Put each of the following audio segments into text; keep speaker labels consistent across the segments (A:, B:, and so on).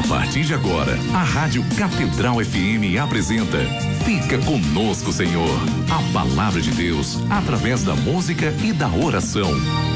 A: A partir de agora, a Rádio Catedral FM apresenta Fica Conosco, Senhor. A palavra de Deus, através da música e da oração.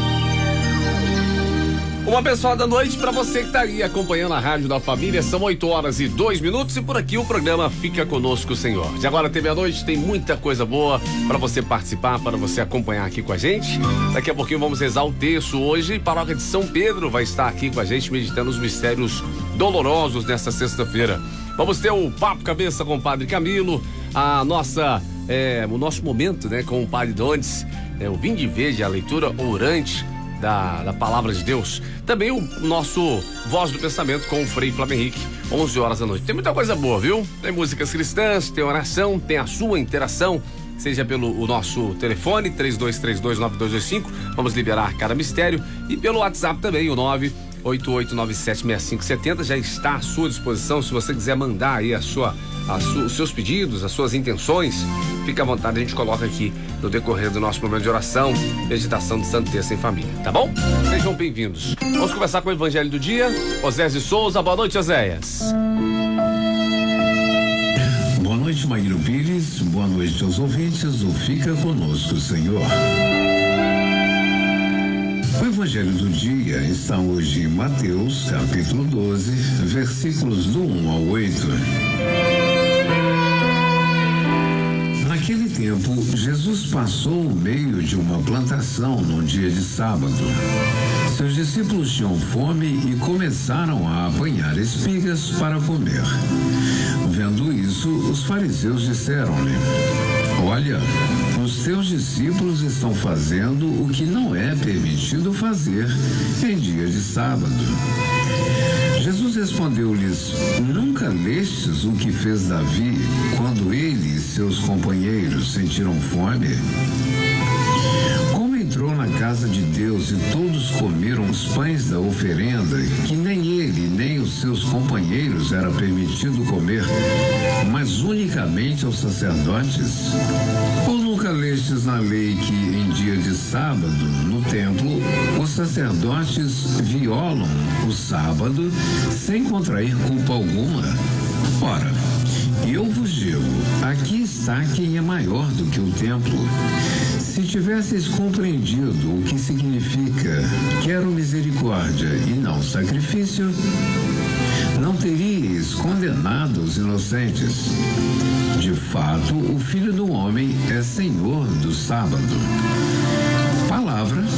B: Uma abençoada noite para você que tá aí acompanhando a Rádio da Família. São 8h02 e por aqui o programa Fica Conosco, Senhor. De agora até meia-noite tem muita coisa boa para você participar, para você acompanhar aqui com a gente. Daqui a pouquinho vamos rezar o terço hoje. Paróquia de São Pedro vai estar aqui com a gente meditando os mistérios dolorosos nesta sexta-feira. Vamos ter o Papo Cabeça com o Padre Camilo, o nosso momento, né, com o Padre Dondes, o Vinho de Verde, a leitura orante da palavra de Deus. Também o nosso Voz do Pensamento com o Frei Flávio Henrique, 11h da noite. Tem muita coisa boa, viu? Tem músicas cristãs, tem oração, tem a sua interação, seja pelo o nosso telefone 32329225, vamos liberar cada mistério, e pelo WhatsApp também, o 988976570, já está à sua disposição. Se você quiser mandar aí os seus pedidos, as suas intenções, fica à vontade, a gente coloca aqui no decorrer do nosso momento de oração, meditação de Santo Terço em Família, tá bom? Sejam bem-vindos. Vamos conversar com o Evangelho do Dia. Osés de Souza, boa noite, Oséias.
C: Boa noite, Maíro Pires, boa noite aos ouvintes do Fica Conosco, Senhor. O Evangelho do Dia está hoje em Mateus, capítulo 12, versículos do 1 ao 8. Naquele tempo, Jesus passou no meio de uma plantação num dia de sábado. Seus discípulos tinham fome e começaram a apanhar espigas para comer. Vendo isso, os fariseus disseram-lhe: Olha, os teus discípulos estão fazendo o que não é permitido fazer em dia de sábado. Jesus respondeu-lhes: Nunca lestes o que fez Davi quando ele e seus companheiros sentiram fome? Como entrou na casa de Deus e todos comeram os pães da oferenda, que nem ele nem os seus companheiros era permitido comer, mas unicamente aos sacerdotes? Ou nunca lestes na lei que em dia de sábado, no templo, os sacerdotes violam o sábado sem contrair culpa alguma? Ora, eu vos digo, aqui está quem é maior do que o templo. Se tivesseis compreendido o que significa quero misericórdia e não sacrifício, não teríeis condenado os inocentes. De fato, o Filho do Homem é Senhor do sábado. Palavra